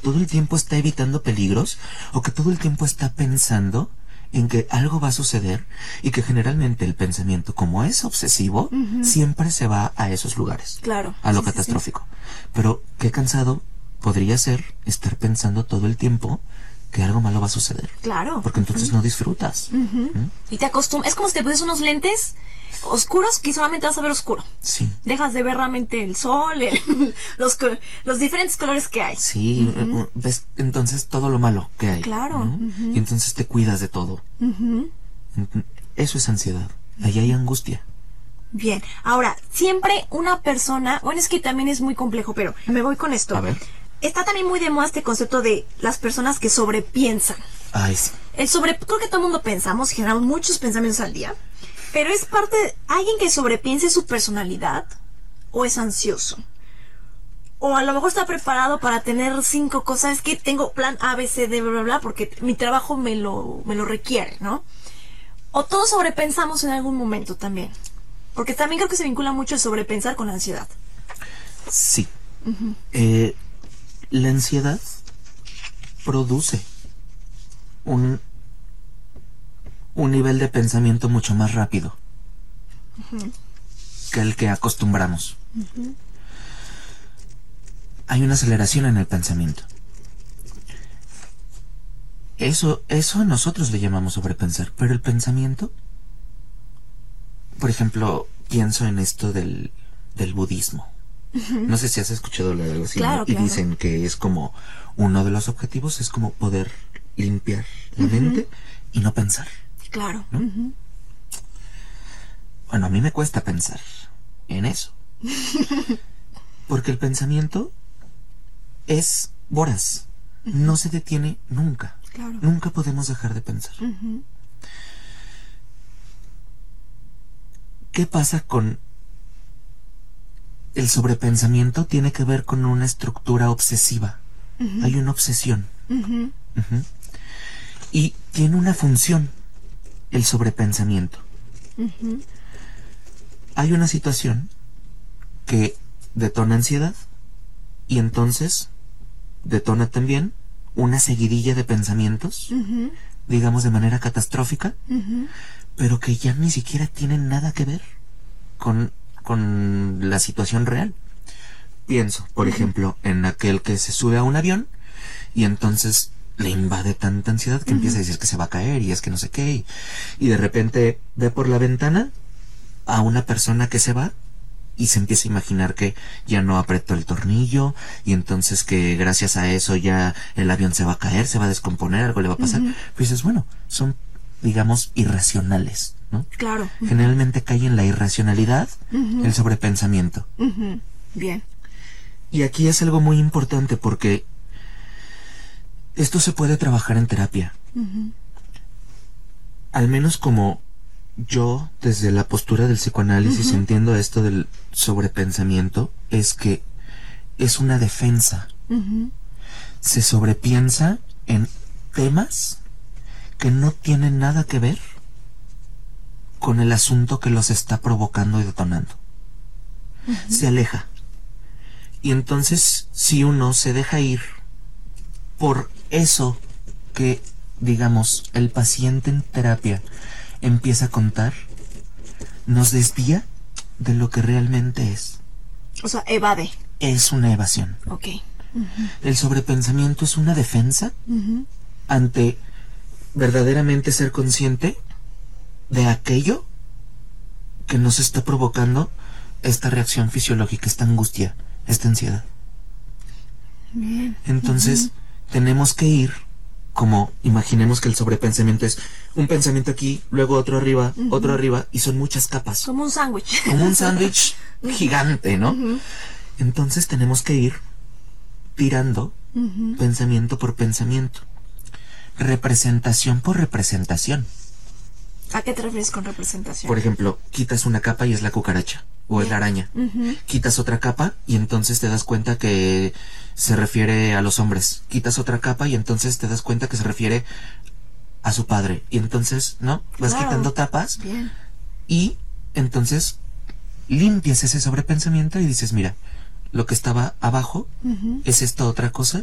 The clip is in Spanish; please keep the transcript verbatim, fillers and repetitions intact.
todo el tiempo está evitando peligros o que todo el tiempo está pensando en que algo va a suceder y que generalmente el pensamiento, como es obsesivo, uh-huh. siempre se va a esos lugares. Claro. A lo sí, catastrófico. Sí, sí. Pero qué cansado podría ser estar pensando todo el tiempo que algo malo va a suceder. Claro. Porque entonces uh-huh. no disfrutas. Uh-huh. ¿Mm? Y te acostumbras. Es como si te pusieras unos lentes oscuros que solamente vas a ver oscuro. Sí. Dejas de ver realmente el sol, el, los, los diferentes colores que hay. Sí. Uh-huh. Ves entonces todo lo malo que hay. Claro. ¿no? Uh-huh. Y entonces te cuidas de todo. Uh-huh. Eso es ansiedad. Ahí hay angustia. Bien. Ahora, siempre una persona... Bueno, es que también es muy complejo, pero me voy con esto. A ver. Está también muy de moda este concepto de las personas que sobrepiensan. Ay, sí. El sobre... Creo que todo el mundo pensamos, generamos muchos pensamientos al día. Pero es parte de... ¿Alguien que sobrepiense su personalidad? ¿O es ansioso? O a lo mejor está preparado para tener cinco cosas. Es que tengo plan A, B, C, D, bla, bla, bla, porque mi trabajo me lo, me lo requiere, ¿no? O todos sobrepensamos en algún momento también. Porque también creo que se vincula mucho el sobrepensar con la ansiedad. Sí. Uh-huh. Eh, la ansiedad produce un, un nivel de pensamiento mucho más rápido uh-huh. que el que acostumbramos. Uh-huh. Hay una aceleración en el pensamiento. Eso, eso nosotros le llamamos sobrepensar, pero el pensamiento, por ejemplo, pienso en esto del, del budismo. Uh-huh. No sé si has escuchado hablar de algo así, claro, ¿no? claro. Y dicen que es como, uno de los objetivos es como poder limpiar la uh-huh. mente y no pensar. Claro. ¿No? Uh-huh. Bueno, a mí me cuesta pensar en eso. Porque el pensamiento es voraz. Uh-huh. No se detiene nunca. Claro. Nunca podemos dejar de pensar. Uh-huh. ¿Qué pasa con el sobrepensamiento? Tiene que ver con una estructura obsesiva. Uh-huh. Hay una obsesión. Uh-huh. Uh-huh. Y tiene una función el sobrepensamiento. Uh-huh. Hay una situación que detona ansiedad y entonces detona también una seguidilla de pensamientos, uh-huh. digamos de manera catastrófica, uh-huh. pero que ya ni siquiera tienen nada que ver con, con la situación real. Pienso, por uh-huh. ejemplo, en aquel que se sube a un avión y entonces le invade tanta ansiedad que uh-huh. empieza a decir que se va a caer y es que no sé qué, y, y de repente ve por la ventana a una persona que se va y se empieza a imaginar que ya no apretó el tornillo y entonces que gracias a eso ya el avión se va a caer, se va a descomponer, algo le va a pasar. Uh-huh. Pues dices, bueno, son, digamos, irracionales, ¿no? Claro. Uh-huh. Generalmente cae en la irracionalidad, uh-huh. el sobrepensamiento. Uh-huh. Bien. Y aquí es algo muy importante porque esto se puede trabajar en terapia. Uh-huh. Al menos como yo, desde la postura del psicoanálisis, uh-huh. entiendo esto del sobrepensamiento, es que es una defensa. Uh-huh. Se sobrepiensa en temas que no tienen nada que ver con el asunto que los está provocando y detonando. Uh-huh. Se aleja. Y entonces, si uno se deja ir por eso que, digamos, el paciente en terapia empieza a contar, nos desvía de lo que realmente es. O sea, evade. Es una evasión. Ok. Uh-huh. El sobrepensamiento es una defensa uh-huh. ante verdaderamente ser consciente de aquello que nos está provocando esta reacción fisiológica, esta angustia, esta ansiedad. Bien. Entonces, uh-huh. tenemos que ir, como imaginemos que el sobrepensamiento es un pensamiento aquí, luego otro arriba, uh-huh. otro arriba, y son muchas capas. Como un sándwich. Como un sándwich gigante, ¿no? Uh-huh. Entonces tenemos que ir tirando uh-huh. pensamiento por pensamiento, representación por representación. ¿A qué te refieres con representación? Por ejemplo, quitas una capa y es la cucaracha, o es la araña. Uh-huh. Quitas otra capa y entonces te das cuenta que se refiere a los hombres. Quitas otra capa y entonces te das cuenta que se refiere a su padre. Y entonces, ¿no? Vas claro. quitando capas. Bien. Y entonces limpias ese sobrepensamiento y dices, mira, lo que estaba abajo uh-huh. es esta otra cosa